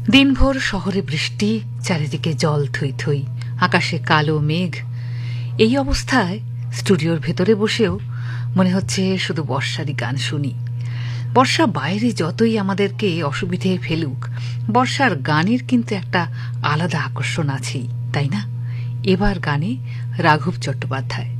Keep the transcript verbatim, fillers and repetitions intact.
দিনভর শহরে বৃষ্টি, চারিদিকে জল থই থই, আকাশে কালো মেঘ। এই অবস্থায় স্টুডিওর ভেতরে বসেও মনে হচ্ছে শুধু বর্ষারই গান শুনি। বর্ষা বাইরে যতই আমাদেরকে অসুবিধে ফেলুক, বর্ষার গানের কিন্তু একটা আলাদা আকর্ষণ আছেই, তাই না? এবার গানে রাঘব চট্টোপাধ্যায়।